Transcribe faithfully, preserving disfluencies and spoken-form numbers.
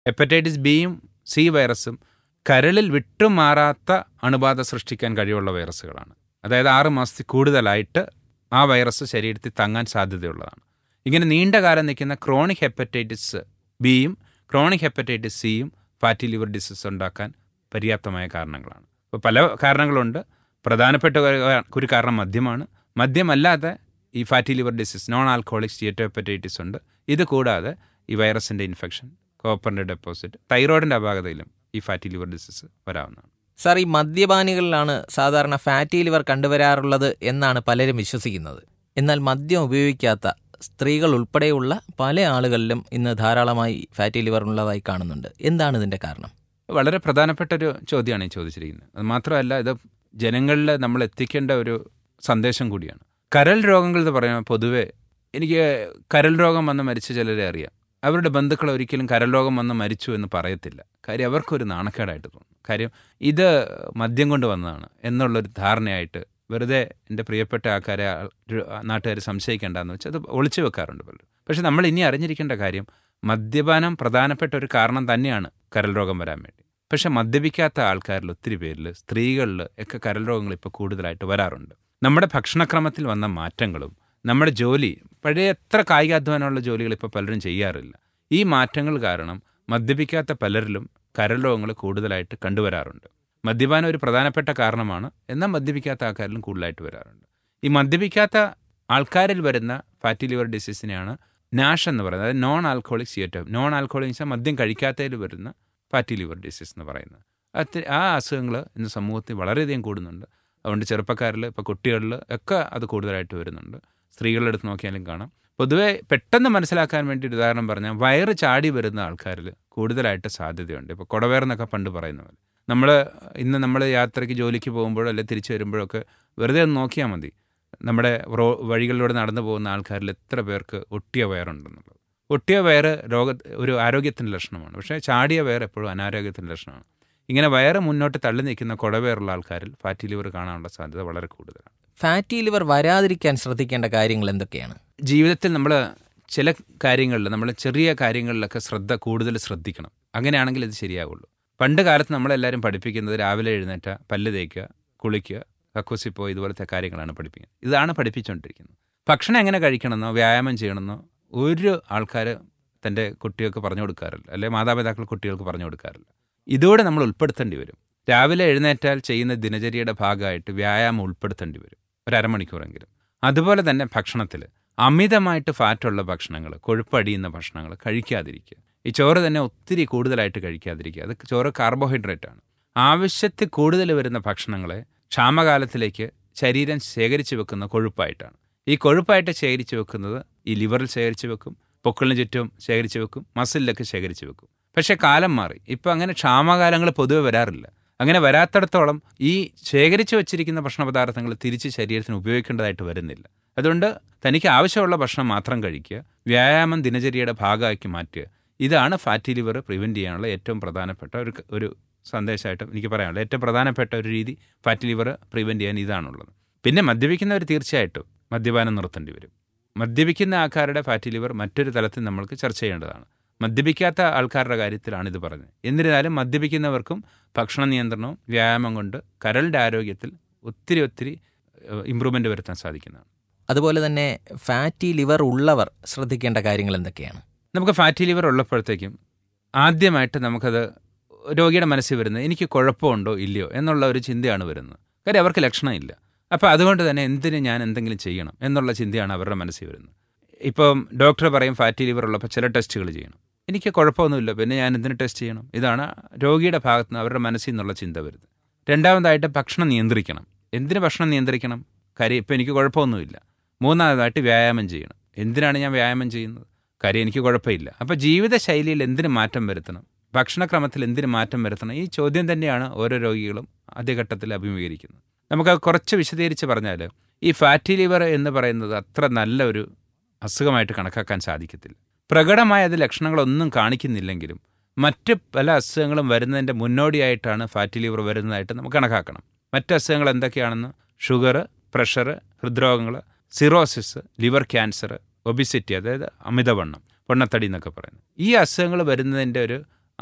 Hepatitis ബിയും C വൈറസും കരളിൽ വിട്ടുമാറാത്ത അണുബാധ സൃഷ്ടിക്കാൻ കഴിവുള്ള വൈറസുകളാണ്. അതായത് ആറ് മാസത്തിൽ കൂടുതലായിട്ട് ആ വൈറസ് ശരീരത്തിൽ തങ്ങാൻ സാധ്യതയുള്ളതാണ്. ഇങ്ങനെ നീണ്ട കാലം നിൽക്കുന്ന ക്രോണിക് ഹെപ്പറ്റൈറ്റിസ് ബിയും ക്രോണിക് ഹെപ്പറ്റൈറ്റിസ് സിയും ഫാറ്റി ലിവർ ഡിസീസ് ഉണ്ടാക്കാൻ പര്യാപ്തമായ കാരണങ്ങളാണ്. ഇപ്പോൾ പല കാരണങ്ങളുണ്ട്. പ്രധാനപ്പെട്ട ഒരു കാരണം മദ്യമാണ്. മദ്യമല്ലാതെ ഈ fatty liver disease, non alcoholic സ്റ്റീറ്റോ hepatitis ഉണ്ട്. ഇത് കൂടാതെ ഈ വൈറസിൻ്റെ ഇൻഫെക്ഷൻ, കോപ്പറിൻ്റെ ഡെപ്പോസിറ്റ്, തൈറോയിഡിൻ്റെ അപാകതയിലും ഈ ഫാറ്റി ലിവർ ഡിസീസ് വരാവുന്നതാണ്. സാർ, ഈ മദ്യപാനികളിലാണ് സാധാരണ ഫാറ്റി ലിവർ കണ്ടുവരാറുള്ളത് എന്നാണ് പലരും വിശ്വസിക്കുന്നത്. എന്നാൽ മദ്യം ഉപയോഗിക്കാത്ത സ്ത്രീകൾ ഉൾപ്പെടെയുള്ള പല ആളുകളിലും ഇന്ന് ധാരാളമായി ഫാറ്റി ലിവർ ഉള്ളതായി കാണുന്നുണ്ട്. എന്താണ് ഇതിൻ്റെ കാരണം? വളരെ പ്രധാനപ്പെട്ട ഒരു ചോദ്യമാണ് ഈ ചോദിച്ചിരിക്കുന്നത്. അത് മാത്രമല്ല, ഇത് ജനങ്ങളിൽ നമ്മൾ എത്തിക്കേണ്ട ഒരു സന്ദേശം കൂടിയാണ്. കരൾ രോഗങ്ങൾ എന്ന് പറയുമ്പോൾ പൊതുവെ എനിക്ക് കരൾ രോഗം വന്ന് മരിച്ച ചിലരെ അറിയാം. അവരുടെ ബന്ധുക്കൾ ഒരിക്കലും കരൾ രോഗം വന്ന് മരിച്ചു എന്ന് പറയത്തില്ല. കാര്യം അവർക്കൊരു നാണക്കേടായിട്ട് തോന്നും. കാര്യം ഇത് മദ്യം കൊണ്ട് വന്നതാണ് എന്നുള്ളൊരു ധാരണയായിട്ട് വെറുതെ എൻ്റെ പ്രിയപ്പെട്ട ആൾക്കാരെ നാട്ടുകാർ സംശയിക്കേണ്ടെന്ന് വെച്ചാൽ അത് ഒളിച്ചു വെക്കാറുണ്ട് പലരും. പക്ഷെ നമ്മൾ ഇനി അറിഞ്ഞിരിക്കേണ്ട കാര്യം, മദ്യപാനം പ്രധാനപ്പെട്ട ഒരു കാരണം തന്നെയാണ് കരൾ രോഗം വരാൻ വേണ്ടി. പക്ഷെ മദ്യപിക്കാത്ത ആൾക്കാരിൽ ഒത്തിരി പേരിൽ, സ്ത്രീകളിൽ ഒക്കെ കരൾ രോഗങ്ങൾ ഇപ്പോൾ കൂടുതലായിട്ട് വരാറുണ്ട്. നമ്മുടെ ഭക്ഷണക്രമത്തിൽ വന്ന മാറ്റങ്ങളും നമ്മുടെ ജോലി, പഴയ എത്ര കായികാധ്വാനമുള്ള ജോലികൾ ഇപ്പോൾ പലരും ചെയ്യാറില്ല. ഈ മാറ്റങ്ങൾ കാരണം മദ്യപിക്കാത്ത പലരിലും കരൾ രോഗങ്ങൾ കൂടുതലായിട്ട് കണ്ടുവരാറുണ്ട്. മദ്യപാനം ഒരു പ്രധാനപ്പെട്ട കാരണമാണ്, എന്നാൽ മദ്യപിക്കാത്ത ആൾക്കാരിലും കൂടുതലായിട്ട് വരാറുണ്ട്. ഈ മദ്യപിക്കാത്ത ആൾക്കാരിൽ വരുന്ന ഫാറ്റി ലിവർ ഡിസീസിനെയാണ് നാഷ് എന്ന് പറയുന്നത്. അതായത് നോൺ ആൽക്കഹോളിക് സ്റ്റീറ്റോ. നോൺ ആൽക്കഹോളിക് വെച്ചാൽ മദ്യം കഴിക്കാത്തതിൽ വരുന്ന ഫാറ്റി ലിവർ ഡിസീസ് എന്ന് പറയുന്നത്. അത് ആ അസുഖങ്ങൾ ഇന്ന് സമൂഹത്തിൽ വളരെയധികം കൂടുന്നുണ്ട്. അതുകൊണ്ട് ചെറുപ്പക്കാരിൽ, ഇപ്പോൾ കുട്ടികളിൽ ഒക്കെ അത് കൂടുതലായിട്ട് വരുന്നുണ്ട്. സ്ത്രീകളുടെ അടുത്ത് നോക്കിയാലും കാണാം. പൊതുവെ പെട്ടെന്ന് മനസ്സിലാക്കാൻ വേണ്ടി ഒരു ഉദാഹരണം പറഞ്ഞാൽ, വയറ് ചാടി വരുന്ന ആൾക്കാരിൽ കൂടുതലായിട്ട് സാധ്യതയുണ്ട്. ഇപ്പോൾ കുടവയറെന്നൊക്കെ പണ്ട് പറയുന്ന പോലെ നമ്മൾ ഇന്ന് നമ്മൾ യാത്രയ്ക്ക് ജോലിക്ക് പോകുമ്പോഴോ അല്ലെങ്കിൽ തിരിച്ചു വരുമ്പോഴൊക്കെ വെറുതെ ഒന്ന് നോക്കിയാൽ മതി, നമ്മുടെ റോ വഴികളിലൂടെ നടന്നു പോകുന്ന ആൾക്കാരിൽ എത്ര പേർക്ക് ഒട്ടിയ വയറുണ്ടെന്നുള്ളത്. ഒട്ടിയ വയറ് രോഗ ഒരു ആരോഗ്യത്തിൻ്റെ ലക്ഷണമാണ്. പക്ഷേ ചാടിയ വയർ എപ്പോഴും അനാരോഗ്യത്തിൻ്റെ ലക്ഷണമാണ്. ഇങ്ങനെ വയറ് മുന്നോട്ട് തള്ളി നിൽക്കുന്ന കുടവയറുള്ള ആൾക്കാരിൽ ഫാറ്റി ലിവർ കാണാനുള്ള സാധ്യത വളരെ കൂടുതലാണ്. ഫാറ്റി ലിവർ വരാതിരിക്കാൻ ശ്രദ്ധിക്കേണ്ട കാര്യങ്ങൾ എന്തൊക്കെയാണ്? ജീവിതത്തിൽ നമ്മൾ ചില കാര്യങ്ങളിൽ, നമ്മൾ ചെറിയ കാര്യങ്ങളിലൊക്കെ ശ്രദ്ധ കൂടുതൽ ശ്രദ്ധിക്കണം. അങ്ങനെയാണെങ്കിൽ ഇത് ശരിയാവുള്ളൂ. പണ്ട് കാലത്ത് നമ്മളെല്ലാവരും പഠിപ്പിക്കുന്നത് രാവിലെ എഴുന്നേറ്റ പല്ല് തേക്കുക, കുളിക്കുക, കക്കൂസിൽ പോയി ഇതുപോലത്തെ കാര്യങ്ങളാണ് പഠിപ്പിക്കുന്നത്. ഇതാണ് പഠിപ്പിച്ചുകൊണ്ടിരിക്കുന്നത്. ഭക്ഷണം എങ്ങനെ കഴിക്കണമെന്നോ വ്യായാമം ചെയ്യണമെന്നോ ഒരു ആൾക്കാർ തൻ്റെ കുട്ടികൾക്ക് പറഞ്ഞു കൊടുക്കാറില്ല, അല്ലെങ്കിൽ മാതാപിതാക്കൾ കുട്ടികൾക്ക് പറഞ്ഞു കൊടുക്കാറില്ല. ഇതോടെ നമ്മൾ ഉൾപ്പെടുത്തേണ്ടി വരും. രാവിലെ എഴുന്നേറ്റാൽ ചെയ്യുന്ന ദിനചര്യയുടെ ഭാഗമായിട്ട് വ്യായാമം ഉൾപ്പെടുത്തേണ്ടി വരും, ഒരു അരമണിക്കൂറെങ്കിലും. അതുപോലെ തന്നെ ഭക്ഷണത്തിൽ അമിതമായിട്ട് ഫാറ്റുള്ള ഭക്ഷണങ്ങൾ, കൊഴുപ്പടിയുന്ന ഭക്ഷണങ്ങൾ കഴിക്കാതിരിക്കുക. ഈ ചോറ് തന്നെ ഒത്തിരി കൂടുതലായിട്ട് കഴിക്കാതിരിക്കുക. അത് ചോറ് കാർബോഹൈഡ്രേറ്റ് ആണ്. ആവശ്യത്തിൽ കൂടുതൽ വരുന്ന ഭക്ഷണങ്ങളെ ക്ഷാമകാലത്തിലേക്ക് ശരീരം ശേഖരിച്ചു വെക്കുന്ന കൊഴുപ്പായിട്ടാണ്. ഈ കൊഴുപ്പായിട്ട് ശേഖരിച്ചു വെക്കുന്നത് ഈ ലിവറിൽ ശേഖരിച്ചു വെക്കും, പൊക്കിളിന് ചുറ്റും ശേഖരിച്ചു വെക്കും, മസിലിലൊക്കെ ശേഖരിച്ചു വെക്കും. പക്ഷേ കാലം മാറി. ഇപ്പം അങ്ങനെ ക്ഷാമകാലങ്ങൾ പൊതുവെ വരാറില്ല. അങ്ങനെ വരാത്തിടത്തോളം ഈ ശേഖരിച്ചു വച്ചിരിക്കുന്ന ഭക്ഷണ പദാർത്ഥങ്ങൾ തിരിച്ച് ശരീരത്തിന് ഉപയോഗിക്കേണ്ടതായിട്ട് വരുന്നില്ല. അതുകൊണ്ട് തനിക്ക് ആവശ്യമുള്ള ഭക്ഷണം മാത്രം കഴിക്കുക, വ്യായാമം ദിനചര്യയുടെ ഭാഗമാക്കി മാറ്റുക. ഇതാണ് ഫാറ്റി ലിവർ പ്രിവെൻറ്റ് ചെയ്യാനുള്ള ഏറ്റവും പ്രധാനപ്പെട്ട ഒരു ഒരു സന്ദേശമായിട്ട് എനിക്ക് പറയാനുള്ളത്. ഏറ്റവും പ്രധാനപ്പെട്ട ഒരു രീതി ഫാറ്റി ലിവർ പ്രിവെൻറ്റ് ചെയ്യാൻ ഇതാണുള്ളത്. പിന്നെ മദ്യപിക്കുന്നവർ തീർച്ചയായിട്ടും മദ്യപാനം നിർത്തേണ്ടി വരും. മദ്യപിക്കുന്ന ആൾക്കാരുടെ ഫാറ്റി ലിവർ മറ്റൊരു തലത്തിൽ നമ്മൾക്ക് ചർച്ച ചെയ്യേണ്ടതാണ്. മദ്യപിക്കാത്ത ആൾക്കാരുടെ കാര്യത്തിലാണ് ഇത് പറഞ്ഞത്. എന്നിരുന്നാലും മദ്യപിക്കുന്നവർക്കും ഭക്ഷണ നിയന്ത്രണവും വ്യായാമം കൊണ്ട് കരളിൻ്റെ ആരോഗ്യത്തിൽ ഒത്തിരി ഒത്തിരി ഇമ്പ്രൂവ്മെൻ്റ് വരുത്താൻ സാധിക്കുന്നതാണ്. അതുപോലെ തന്നെ ഫാറ്റി ലിവർ ഉള്ളവർ ശ്രദ്ധിക്കേണ്ട കാര്യങ്ങൾ എന്തൊക്കെയാണ്? നമുക്ക് ഫാറ്റി ലിവർ ഉള്ളപ്പോഴത്തേക്കും ആദ്യമായിട്ട് നമുക്കത് രോഗിയുടെ മനസ്സിൽ വരുന്നത് എനിക്ക് കുഴപ്പമുണ്ടോ ഇല്ലയോ എന്നുള്ള ഒരു ചിന്തയാണ് വരുന്നത്. കാര്യം അവർക്ക് ലക്ഷണമില്ല. അപ്പോൾ അതുകൊണ്ട് തന്നെ എന്തിന് ഞാൻ എന്തെങ്കിലും ചെയ്യണം എന്നുള്ള ചിന്തയാണ് അവരുടെ മനസ്സിൽ വരുന്നത്. ഇപ്പം ഡോക്ടർ പറയും ഫാറ്റി ലിവർ ഉള്ളപ്പോൾ ചില ടെസ്റ്റുകൾ ചെയ്യണം. എനിക്ക് കുഴപ്പമൊന്നുമില്ല, പിന്നെ ഞാൻ എന്തിന് ടെസ്റ്റ് ചെയ്യണം? ഇതാണ് രോഗിയുടെ ഭാഗത്ത് നിന്ന് അവരുടെ മനസ്സിൽ നിന്നുള്ള ചിന്ത വരുന്നത്. രണ്ടാമതായിട്ട് ഭക്ഷണം നിയന്ത്രിക്കണം. എന്തിന് ഭക്ഷണം നിയന്ത്രിക്കണം? കാര്യം ഇപ്പം എനിക്ക് കുഴപ്പമൊന്നുമില്ല. മൂന്നാമതായിട്ട് വ്യായാമം ചെയ്യണം. എന്തിനാണ് ഞാൻ വ്യായാമം ചെയ്യുന്നത്? കാര്യം എനിക്ക് കുഴപ്പമില്ല. അപ്പോൾ ജീവിതശൈലിയിൽ എന്തിന് മാറ്റം വരുത്തണം, ഭക്ഷണക്രമത്തിൽ എന്തിന് മാറ്റം വരുത്തണം, ഈ ചോദ്യം തന്നെയാണ് ഓരോ രോഗികളും ആദ്യഘട്ടത്തിൽ അഭിമുഖീകരിക്കുന്നത്. നമുക്ക് കുറച്ച് വിശദീകരിച്ച് പറഞ്ഞാൽ, ഈ ഫാറ്റി ലിവർ എന്ന് പറയുന്നത് അത്ര നല്ല ഒരു അസുഖമായിട്ട് കണക്കാക്കാൻ സാധിക്കത്തില്ല. പ്രകടമായ അത് ലക്ഷണങ്ങളൊന്നും കാണിക്കുന്നില്ലെങ്കിലും മറ്റ് പല അസുഖങ്ങളും വരുന്നതിൻ്റെ മുന്നോടിയായിട്ടാണ് ഫാറ്റി ലിവർ വരുന്നതായിട്ട് നമുക്ക് കണക്കാക്കണം. മറ്റ് അസുഖങ്ങൾ എന്തൊക്കെയാണെന്ന് sugar, pressure, ഹൃദ്രോഗങ്ങൾ, cirrhosis, liver cancer, obesity, അതായത് അമിതവണ്ണം, പൊണ്ണത്തടി എന്നൊക്കെ പറയുന്നത്. ഈ അസുഖങ്ങൾ വരുന്നതിൻ്റെ ഒരു